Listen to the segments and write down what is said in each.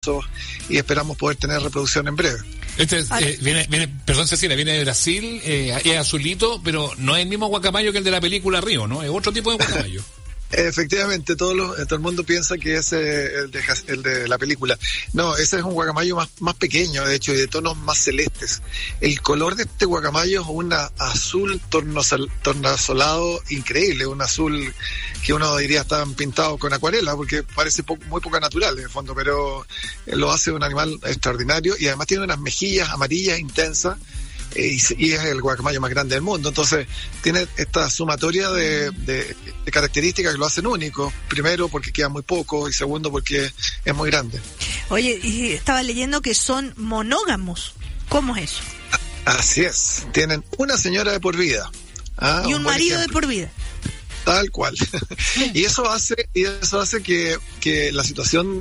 exitosos y esperamos poder tener reproducción en breve. Perdón Cecilia, viene de Brasil, es azulito, pero no es el mismo guacamayo que el de la película Río, ¿no? Es otro tipo de guacamayo. Efectivamente, todo el mundo piensa que es el de la película. No, ese es un guacamayo más pequeño, de hecho, y de tonos más celestes. El color de este guacamayo es un azul tornasolado increíble, un azul que uno diría está pintado con acuarela, porque parece muy poco natural en el fondo, pero lo hace un animal extraordinario y además tiene unas mejillas amarillas intensas. Y es el guacamayo más grande del mundo, entonces tiene esta sumatoria de características que lo hacen único. Primero porque queda muy poco y segundo porque es muy grande. Oye, y estaba leyendo que son monógamos. ¿Cómo es eso? Así es, tienen una señora de por vida y un marido de por vida. Tal cual. y eso hace que la situación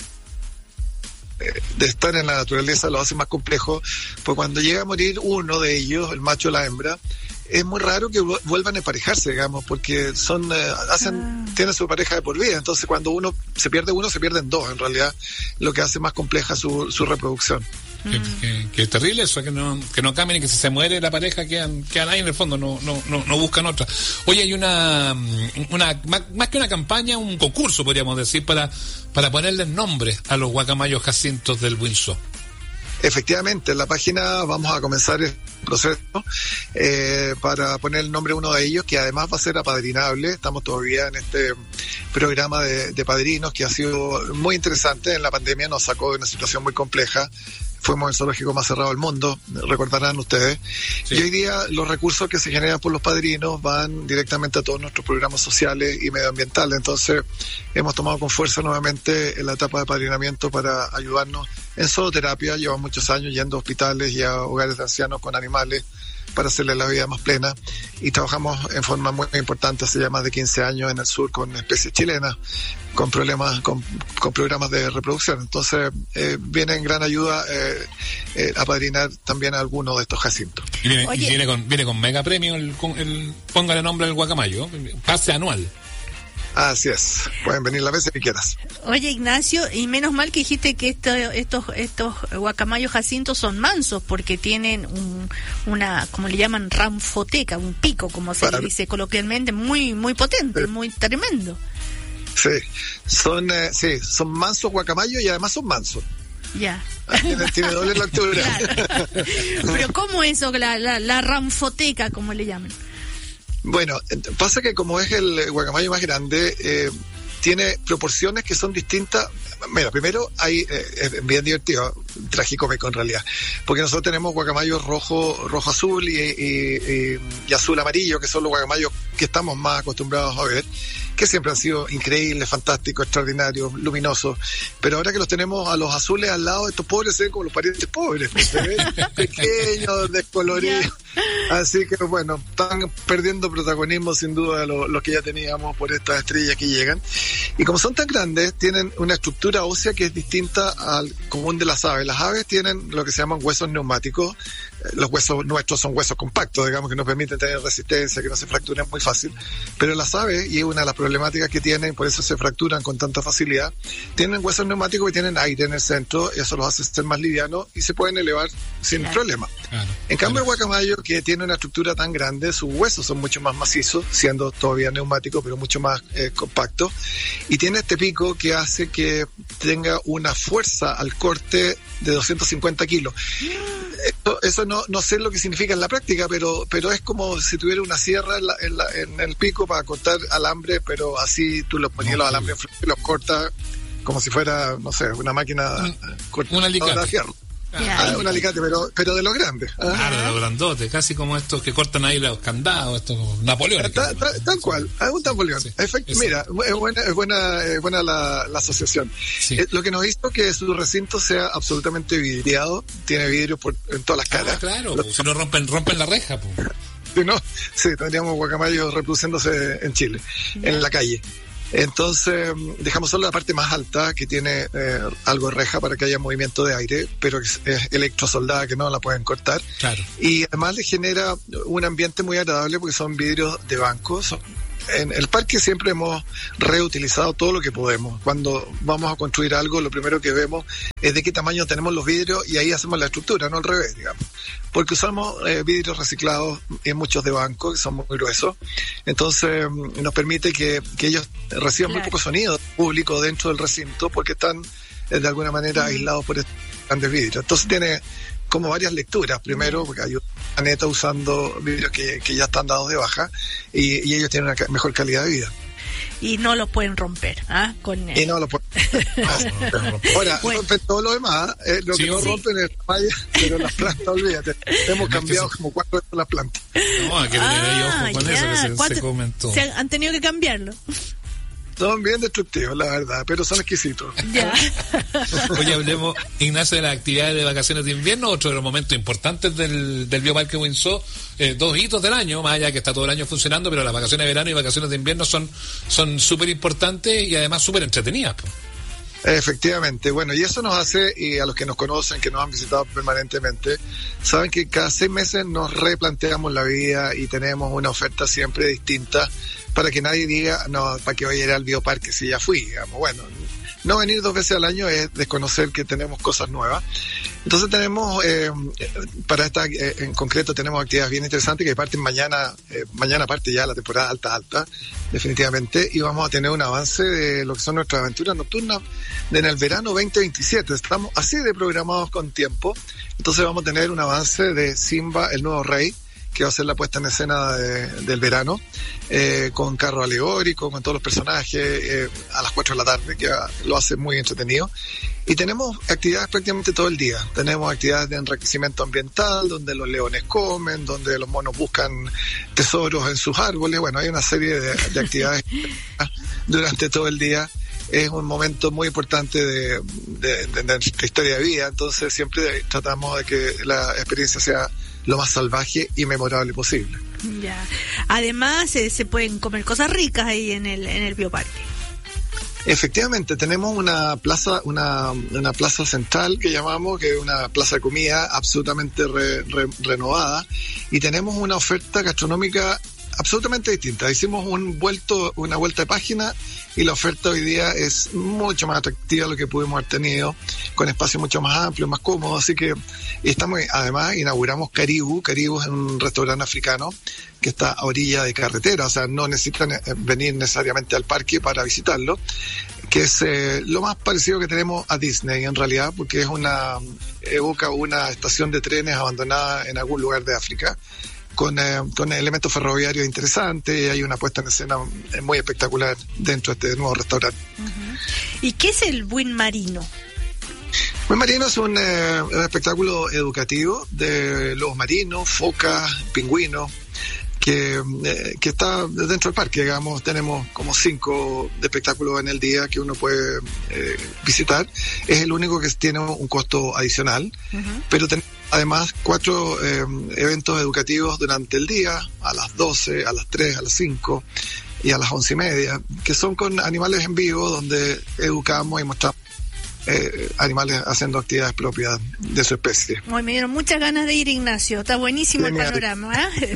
de estar en la naturaleza lo hace más complejo, porque cuando llega a morir uno de ellos, el macho o la hembra, es muy raro que vuelvan a emparejarse, digamos, porque tienen su pareja de por vida. Entonces cuando se pierden dos, en realidad, lo que hace más compleja su reproducción. Que terrible eso, que no cambien y que si se muere la pareja quedan ahí en el fondo, no buscan otra. Oye, hay una más que una campaña, un concurso podríamos decir para ponerles nombre a los guacamayos jacintos del Winsor. Efectivamente, en la página vamos a comenzar el proceso para poner el nombre a uno de ellos, que además va a ser apadrinable. Estamos todavía en este programa de padrinos que ha sido muy interesante. En la pandemia nos sacó de una situación muy compleja. Fuimos el zoológico más cerrado del mundo, recordarán ustedes. Sí. Y hoy día los recursos que se generan por los padrinos van directamente a todos nuestros programas sociales y medioambientales. Entonces hemos tomado con fuerza nuevamente en la etapa de padrinamiento para ayudarnos en zooterapia. Llevamos muchos años yendo a hospitales y a hogares de ancianos con animales para hacerles la vida más plena, y trabajamos en forma muy importante hace ya más de 15 años en el sur con especies chilenas con problemas, con programas de reproducción. Entonces viene en gran ayuda a padrinar también a algunos de estos jacintos. Y viene con mega premio póngale nombre al guacamayo, pase anual. Así es, pueden venir las veces que quieras. Oye, Ignacio, y menos mal que dijiste que estos guacamayos jacintos son mansos, porque tienen una, como le llaman, ranfoteca, un pico, como se le dice coloquialmente, muy muy potente, muy tremendo. Sí, son mansos guacamayos y además son mansos. Ya. Tiene doble lectura. Claro. Pero ¿cómo eso, la ranfoteca, como le llaman? Bueno, pasa que como es el guacamayo más grande, tiene proporciones que son distintas. Mira, primero es bien divertido, tragicómico en realidad, porque nosotros tenemos guacamayos rojo azul y azul amarillo, que son los guacamayos que estamos más acostumbrados a ver, que siempre han sido increíbles, fantásticos, extraordinarios, luminosos, pero ahora que los tenemos a los azules al lado, estos pobres se ven como los parientes pobres, se ven pequeños, descoloridos, así que bueno, están perdiendo protagonismo sin duda los que ya teníamos por estas estrellas que llegan, y como son tan grandes, tienen una estructura ósea que es distinta al común de las aves. Las aves tienen lo que se llaman huesos neumáticos. Los huesos nuestros son huesos compactos, digamos, que nos permiten tener resistencia, que no se fracturen muy fácil, pero las aves, y es una de las problemáticas que tienen, por eso se fracturan con tanta facilidad, tienen huesos neumáticos y tienen aire en el centro, eso los hace ser más livianos y se pueden elevar sin problema. En cambio el guacamayo, que tiene una estructura tan grande, sus huesos son mucho más macizos, siendo todavía neumáticos, pero mucho más compactos, y tiene este pico que hace que tenga una fuerza al corte de 250 kilos. Eso no sé lo que significa en la práctica, pero es como si tuviera una sierra en el pico para cortar alambre, pero así tú los ponías los alambres y los cortas como si fuera, no sé, una máquina un alicate de fierro. Un alicate, pero de los grandes. Claro, de los grandotes, casi como estos que cortan ahí los candados, estos Napoleón. Tal cual, un Napoleón. Sí, mira, es buena la asociación. Sí. Lo que nos hizo que su recinto sea absolutamente vidriado, tiene vidrio en todas las caras. Claro, si no rompen la reja. Si no, sí, tendríamos guacamayos reproduciéndose en Chile, en la calle. Entonces dejamos solo la parte más alta, que tiene algo de reja para que haya movimiento de aire, pero es electrosoldada, que no la pueden cortar. Claro. Y además le genera un ambiente muy agradable porque son vidrios de banco, en el parque siempre hemos reutilizado todo lo que podemos. Cuando vamos a construir algo, lo primero que vemos es de qué tamaño tenemos los vidrios y ahí hacemos la estructura, no al revés, digamos. Porque usamos vidrios reciclados en muchos de banco, que son muy gruesos. Entonces nos permite que ellos reciban muy poco sonido público dentro del recinto porque están de alguna manera aislados por estos grandes vidrios. Entonces tiene como varias lecturas. Primero, porque hay una planeta usando vidrios que ya están dados de baja y ellos tienen una mejor calidad de vida. Y no lo pueden romper, ¿ah? Y no lo pueden Ahora, rompen todo lo demás, lo que no rompen es la malla, pero las plantas, olvídate. Hemos cambiado como 4 veces las plantas. No, hay que tener ahí ojo con eso que se comentó. Han tenido que cambiarlo. Son bien destructivos, la verdad, pero son exquisitos. Ya. Oye, hablemos, Ignacio, de las actividades de vacaciones de invierno, otro de los momentos importantes del Bioparque Windsor, 2 hitos del año, más allá que está todo el año funcionando, pero las vacaciones de verano y vacaciones de invierno son súper importantes y además súper entretenidas. Efectivamente, bueno, y eso nos hace, y a los que nos conocen, que nos han visitado permanentemente, saben que cada 6 meses nos replanteamos la vida y tenemos una oferta siempre distinta para que nadie diga, no, ¿para qué voy a ir al Bioparque si ya fui? Digamos, bueno, no venir 2 veces al año es desconocer que tenemos cosas nuevas. Entonces tenemos, para esta en concreto tenemos actividades bien interesantes que parten mañana parte ya la temporada alta, definitivamente, y vamos a tener un avance de lo que son nuestras aventuras nocturnas en el verano 2027. Estamos así de programados con tiempo, entonces vamos a tener un avance de Simba, el nuevo rey, que va a ser la puesta en escena del verano, con carro alegórico, con todos los personajes, a las 4 de la tarde, que lo hace muy entretenido. Y tenemos actividades prácticamente todo el día. Tenemos actividades de enriquecimiento ambiental, donde los leones comen, donde los monos buscan tesoros en sus árboles. Bueno, hay una serie de actividades durante todo el día. Es un momento muy importante de nuestra historia de vida, entonces siempre tratamos de que la experiencia sea lo más salvaje y memorable posible. Ya. Además, se pueden comer cosas ricas ahí en el Bioparque. Efectivamente, tenemos una plaza central que llamamos, que es una plaza de comida absolutamente renovada, y tenemos una oferta gastronómica absolutamente distinta. Hicimos una vuelta de página y la oferta hoy día es mucho más atractiva de lo que pudimos haber tenido, con espacios mucho más amplios, más cómodos. Así que además inauguramos Caribou. Caribou es un restaurante africano que está a orilla de carretera, o sea, no necesitan venir necesariamente al parque para visitarlo, que es lo más parecido que tenemos a Disney en realidad, porque evoca una estación de trenes abandonada en algún lugar de África, con elementos ferroviarios interesantes, y hay una puesta en escena muy espectacular dentro de este nuevo restaurante. Uh-huh. ¿Y qué es el Buen Marino? Buen Marino es un espectáculo educativo de lobos marinos, focas, pingüinos, que está dentro del parque. Digamos, tenemos como 5 espectáculos en el día que uno puede visitar. Es el único que tiene un costo adicional, pero tenemos además 4 eventos educativos durante el día, a las 12, a las 3, a las 5 y a las 11:30, que son con animales en vivo, donde educamos y mostramos animales haciendo actividades propias de su especie. Me dieron muchas ganas de ir, Ignacio. Está buenísimo el panorama, ¿eh?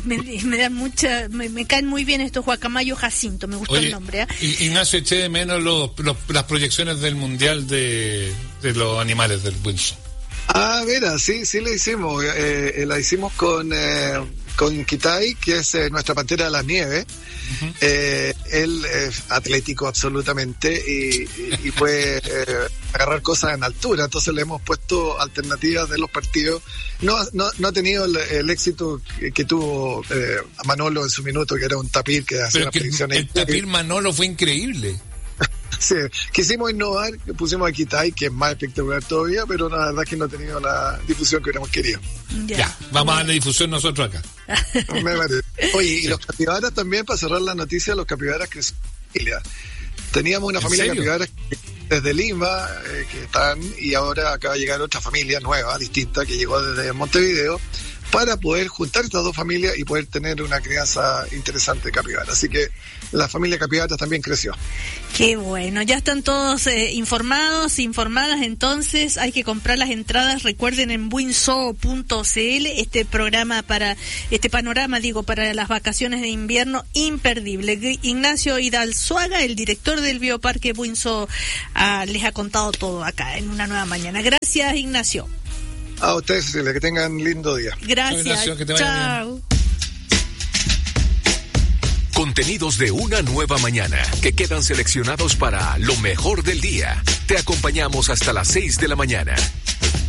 Me caen muy bien estos guacamayos Jacinto. Me gustó el nombre, ¿eh? Ignacio, eché de menos las proyecciones del mundial de los animales del Windsor. Mira, sí la hicimos. La hicimos con Kitai, que es nuestra pantera de las nieves. Uh-huh. Él es atlético absolutamente y puede agarrar cosas en altura, entonces le hemos puesto alternativas de los partidos. No ha tenido el éxito que tuvo Manolo en su minuto, que era un tapir que hacía las predicciones. El tapir Manolo fue increíble. Sí, quisimos innovar, pusimos a Kitai, que es más espectacular todavía, pero la verdad es que no ha tenido la difusión que hubiéramos querido. Ya, vamos a darle difusión nosotros acá. Me parece. Oye, y los capibaras también, para cerrar la noticia, los capibaras que teníamos una familia de capibaras desde Lima, que están, y ahora acaba de llegar otra familia nueva, distinta, que llegó desde Montevideo, para poder juntar estas dos familias y poder tener una crianza interesante de capibara. Así que la familia capibara también creció. Qué bueno, ya están todos informadas, entonces hay que comprar las entradas, recuerden, en buinzoo.cl, este panorama para las vacaciones de invierno imperdible. Ignacio Hidalzuaga, el director del Bioparque Buinzoo, les ha contado todo acá en Una Nueva Mañana. Gracias, Ignacio. A ustedes, Cecilia, que tengan lindo día. Gracias, Ignacio, que te vaya bien. Chao. Contenidos de Una Nueva Mañana que quedan seleccionados para lo mejor del día. Te acompañamos hasta las 6 de la mañana.